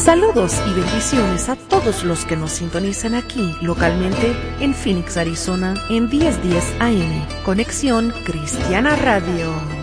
Saludos y bendiciones a todos los que nos sintonizan aquí localmente en Phoenix, Arizona, en 1010 AM. Conexión Cristiana Radio.